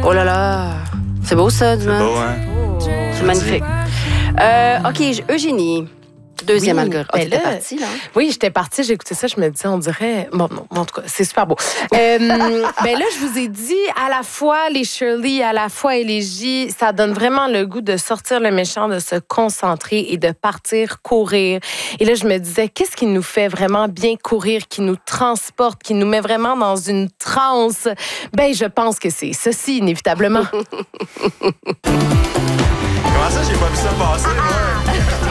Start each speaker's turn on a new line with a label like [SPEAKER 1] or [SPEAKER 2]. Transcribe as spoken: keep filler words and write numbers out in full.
[SPEAKER 1] Oh là là. C'est beau, ça,
[SPEAKER 2] C'est
[SPEAKER 1] Dumas.
[SPEAKER 2] beau, hein?
[SPEAKER 1] C'est magnifique. Euh, OK, Eugénie. Deuxième
[SPEAKER 3] Oui,
[SPEAKER 1] algorithme. Ah,
[SPEAKER 3] ben
[SPEAKER 1] t'étais
[SPEAKER 3] là-
[SPEAKER 1] partie, là?
[SPEAKER 3] Oui, j'étais partie, j'ai écouté ça, je me disais, on dirait... Bon, non, en tout cas, c'est super beau. Euh, ben là, je vous ai dit, à la fois les Shirley, à la fois Élégie, ça donne vraiment le goût de sortir le méchant, de se concentrer et de partir courir. Et là, je me disais, qu'est-ce qui nous fait vraiment bien courir, qui nous transporte, qui nous met vraiment dans une transe? Ben, je pense que c'est ceci, inévitablement.
[SPEAKER 2] Comment ça, j'ai pas vu ça passer, moi?